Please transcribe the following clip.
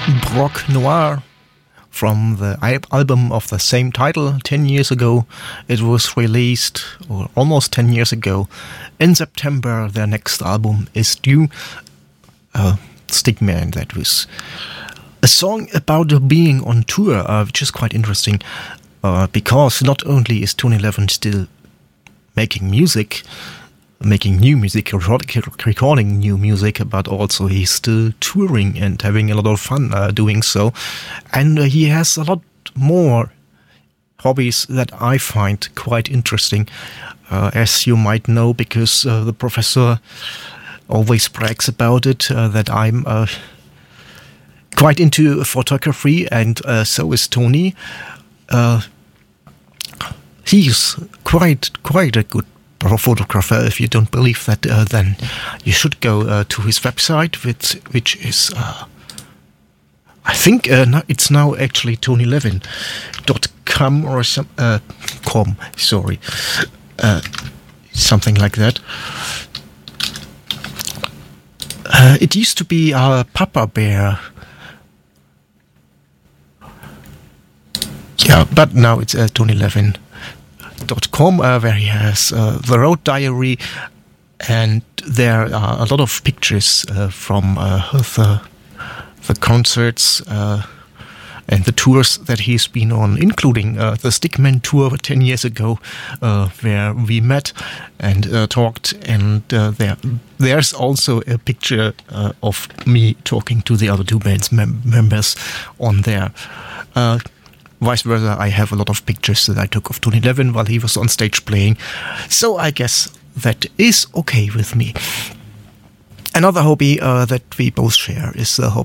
Brock Noir from the album of the same title 10 years ago. It was released, or almost 10 years ago. In September, their next album is due. Stickman, that was a song about being on tour, which is quite interesting, because not only is Tony Levin still making music, making new music, recording new music, but also he's still touring and having a lot of fun doing so. And he has a lot more hobbies that I find quite interesting, as you might know, because the professor always brags about it, that I'm quite into photography, and so is Tony. He's quite a good photographer. If you don't believe that, then you should go to his website, which is, I think it's now actually TonyLevin.com or com, sorry, something like that. It used to be Papa Bear. Yeah, but now it's TonyLevin.com, where he has the road diary, and there are a lot of pictures from the concerts and the tours that he's been on, including the Stickman tour 10 years ago, where we met and talked, and there's also a picture of me talking to the other two band's members on there. Vice versa, I have a lot of pictures that I took of Tony Levin while he was on stage playing, so I guess that is okay with me. Another hobby that we both share is the